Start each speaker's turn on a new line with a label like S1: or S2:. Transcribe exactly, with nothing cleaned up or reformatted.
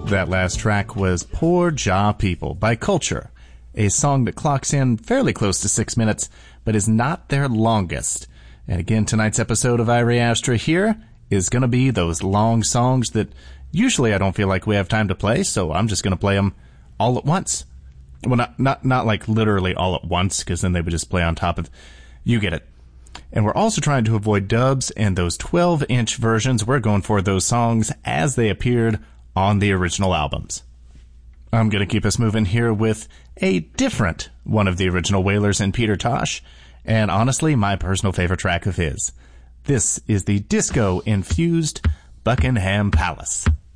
S1: That last track was Poor Jah People by Culture, a song that clocks in fairly close to six minutes, but is not their longest. And again, tonight's episode of Irie Astra here is going to be those long songs that usually I don't feel like we have time to play, so I'm just going to play them all at once. Well, not, not, not like literally all at once, because then they would just play on top of, you get it. And we're also trying to avoid dubs and those twelve inch versions. We're going for those songs as they appeared on the original albums. I'm going to keep us moving here with a different one of the original Wailers and Peter Tosh, and honestly, my personal favorite track of his. This is the disco-infused Buckingham Palace.